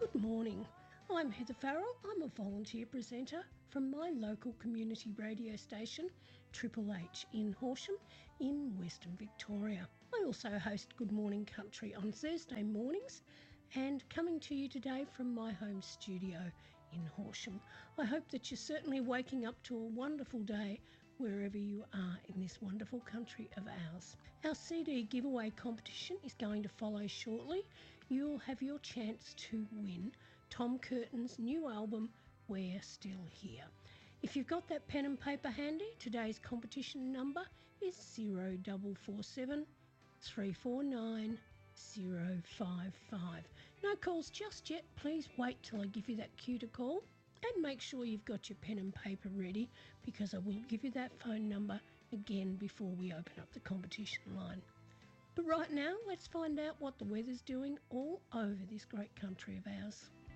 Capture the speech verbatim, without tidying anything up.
Good morning. I'm Heather Farrell. I'm a volunteer presenter from my local community radio station, Triple H in Horsham in Western Victoria. I also host Good Morning Country on Thursday mornings and coming to you today from my home studio in Horsham. I hope that you're certainly waking up to a wonderful day wherever you are in this wonderful country of ours. Our C D giveaway competition is going to follow shortly. You'll have your chance to win Tom Curtin's new album, We're Still Here. If you've got that pen and paper handy, today's competition number is zero four four seven, three four nine, zero five five. No calls just yet. Please wait till I give you that cue to call. And make sure you've got your pen and paper ready, because I will give you that phone number again before we open up the competition line. But right now, let's find out what the weather's doing all over this great country of ours.